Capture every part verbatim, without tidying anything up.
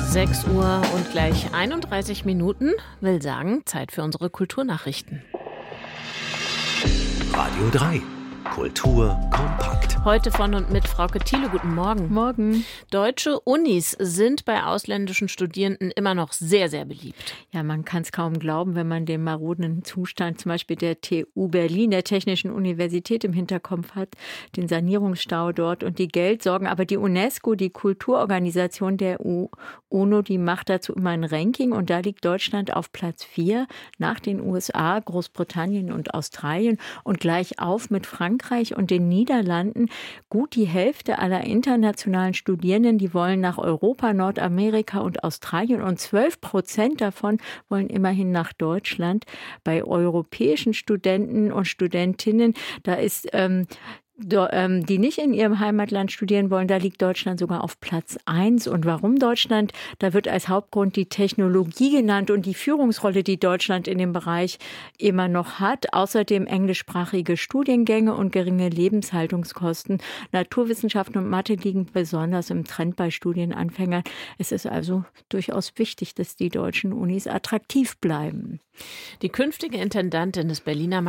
sechs Uhr und gleich einunddreißig Minuten, will sagen, Zeit für unsere Kulturnachrichten. Radio drei. Kultur kompakt. Heute von und mit Frauke Thiele. Guten Morgen. Morgen. Deutsche Unis sind bei ausländischen Studierenden immer noch sehr, sehr beliebt. Ja, man kann es kaum glauben, wenn man den maroden Zustand zum Beispiel der T U Berlin, der Technischen Universität, im Hinterkopf hat, den Sanierungsstau dort und die Geldsorgen. Aber die UNESCO, die Kulturorganisation der UNO, die macht dazu immer ein Ranking und da liegt Deutschland auf Platz vier nach den U S A, Großbritannien und Australien und gleich auf mit Frankreich und den Niederlanden. Gut die Hälfte aller internationalen Studierenden, die wollen nach Europa, Nordamerika und Australien und zwölf Prozent davon wollen immerhin nach Deutschland. Bei europäischen Studenten und Studentinnen, da ist ähm, die nicht in ihrem Heimatland studieren wollen, da liegt Deutschland sogar auf Platz eins. Und warum Deutschland? Da wird als Hauptgrund die Technologie genannt und die Führungsrolle, die Deutschland in dem Bereich immer noch hat. Außerdem englischsprachige Studiengänge und geringe Lebenshaltungskosten. Naturwissenschaften und Mathe liegen besonders im Trend bei Studienanfängern. Es ist also durchaus wichtig, dass die deutschen Unis attraktiv bleiben. Die künftige Intendantin des Berliner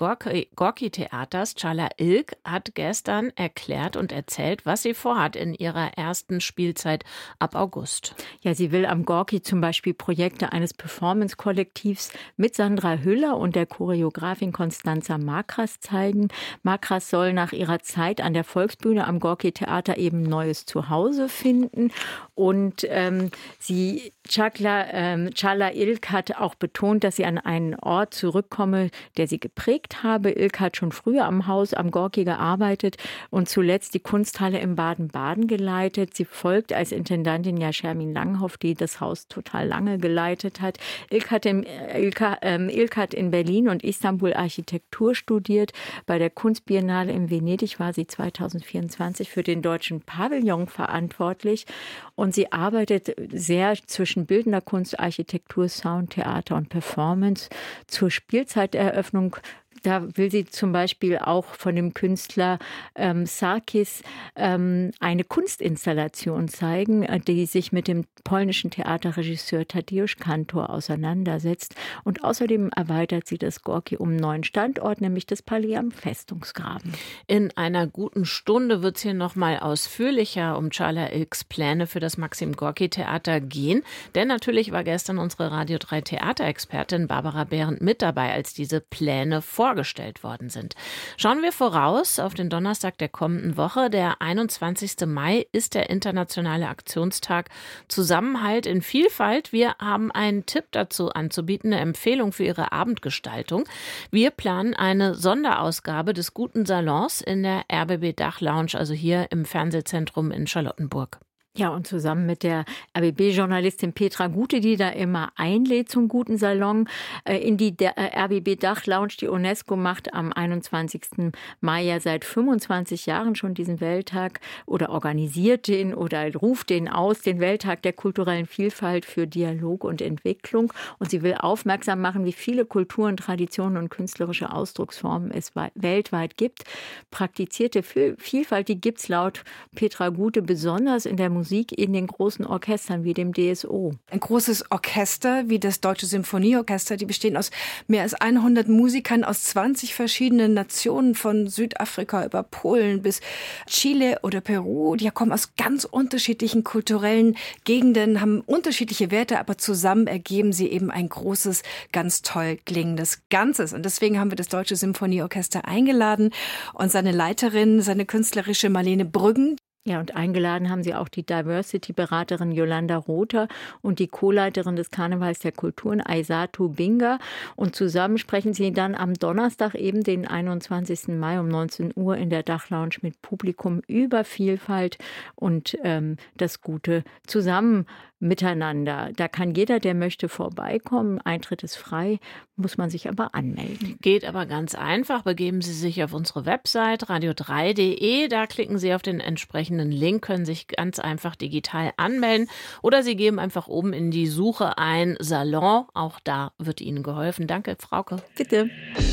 Maxim-Gorki-Theaters, Çağla Ilk, hat gestern erklärt und erzählt, was sie vorhat in ihrer ersten Spielzeit ab August. Ja, sie will am Gorki zum Beispiel Projekte eines Performance-Kollektivs mit Sandra Hüller und der Choreografin Constanza Makras zeigen. Makras soll nach ihrer Zeit an der Volksbühne am Gorki-Theater eben neues Zuhause finden. Und ähm, sie, Çağla, ähm, Çağla Ilk hat auch betont, dass sie an einen Ort zurückkomme, der sie geprägt habe. Ilk hat schon früher am Haus am Gorki gearbeitet und zuletzt die Kunsthalle in Baden-Baden geleitet. Sie folgt als Intendantin ja Schermin Langhoff, die das Haus total lange geleitet hat. Ilk hat, in, Ilk, ähm, Ilk hat in Berlin und Istanbul Architektur studiert. Bei der Kunstbiennale in Venedig war sie zweitausendvierundzwanzig für den deutschen Pavillon verantwortlich. Und sie arbeitet sehr zwischen bildender Kunst, Architektur, Sound, Theater und Performance. Zur Spielzeiteröffnung, da will sie zum Beispiel auch von dem Künstler ähm, Sarkis ähm, eine Kunstinstallation zeigen, die sich mit dem polnischen Theaterregisseur Tadeusz Kantor auseinandersetzt. Und außerdem erweitert sie das Gorki um einen neuen Standort, nämlich das Palais am Festungsgraben. In einer guten Stunde wird es hier noch mal ausführlicher um Çağla Ilks Pläne für das Maxim-Gorki-Theater gehen. Denn natürlich war gestern unsere Radio drei Theaterexpertin Barbara Behrendt mit dabei, als diese Pläne vorgestellt vorgestellt worden sind. Schauen wir voraus auf den Donnerstag der kommenden Woche. Der einundzwanzigsten Mai ist der internationale Aktionstag Zusammenhalt in Vielfalt. Wir haben einen Tipp dazu anzubieten, eine Empfehlung für Ihre Abendgestaltung. Wir planen eine Sonderausgabe des Guten Salons in der R B B Dachlounge, also hier im Fernsehzentrum in Charlottenburg. Ja, und zusammen mit der R B B-Journalistin Petra Gute, die da immer einlädt zum Guten Salon in die R B B-Dachlounge. Die UNESCO macht am einundzwanzigsten Mai ja seit fünfundzwanzig Jahren schon diesen Welttag oder organisiert den oder ruft den aus, den Welttag der kulturellen Vielfalt für Dialog und Entwicklung. Und sie will aufmerksam machen, wie viele Kulturen, Traditionen und künstlerische Ausdrucksformen es weltweit gibt. Praktizierte Vielfalt, die gibt es laut Petra Gute besonders in der Musik. Musik in den großen Orchestern wie dem D S O. Ein großes Orchester wie das Deutsche Symphonieorchester, die bestehen aus mehr als hundert Musikern aus zwanzig verschiedenen Nationen, von Südafrika über Polen bis Chile oder Peru. Die kommen aus ganz unterschiedlichen kulturellen Gegenden, haben unterschiedliche Werte, aber zusammen ergeben sie eben ein großes, ganz toll klingendes Ganzes. Und deswegen haben wir das Deutsche Symphonieorchester eingeladen und seine Leiterin, seine künstlerische Marlene Brüggen. Ja, und eingeladen haben sie auch die Diversity-Beraterin Yolanda Rother und die Co-Leiterin des Karnevals der Kulturen, Aisatu Binga. Und zusammen sprechen sie dann am Donnerstag, eben den einundzwanzigsten Mai um neunzehn Uhr in der Dachlounge mit Publikum über Vielfalt und ähm, das Gute zusammen miteinander. Da kann jeder, der möchte, vorbeikommen. Eintritt ist frei, muss man sich aber anmelden. Geht aber ganz einfach. Begeben Sie sich auf unsere Website radio drei punkt de. Da klicken Sie auf den entsprechenden Link, können sich ganz einfach digital anmelden. Oder Sie geben einfach oben in die Suche ein Salon. Auch da wird Ihnen geholfen. Danke, Frauke. Bitte.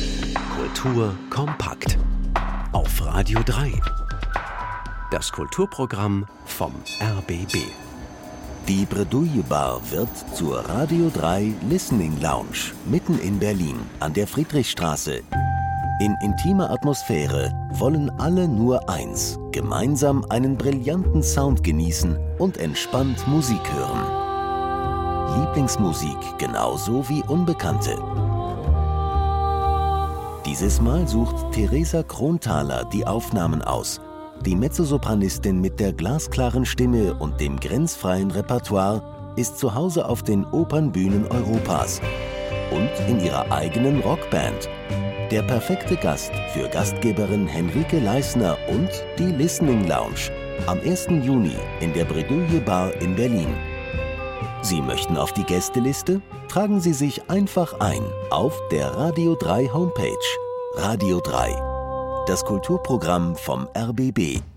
Kultur kompakt. Auf Radio drei. Das Kulturprogramm vom R B B. Die Bredouille Bar wird zur Radio drei Listening Lounge mitten in Berlin an der Friedrichstraße. In intimer Atmosphäre wollen alle nur eins: gemeinsam einen brillanten Sound genießen und entspannt Musik hören. Lieblingsmusik genauso wie Unbekannte. Dieses Mal sucht Theresa Kronthaler die Aufnahmen aus. Die Mezzosopranistin mit der glasklaren Stimme und dem grenzfreien Repertoire ist zu Hause auf den Opernbühnen Europas und in ihrer eigenen Rockband. Der perfekte Gast für Gastgeberin Henrike Leisner und die Listening Lounge am ersten Juni in der Bredouille Bar in Berlin. Sie möchten auf die Gästeliste? Tragen Sie sich einfach ein auf der Radio drei Homepage. Radio drei. Das Kulturprogramm vom R B B.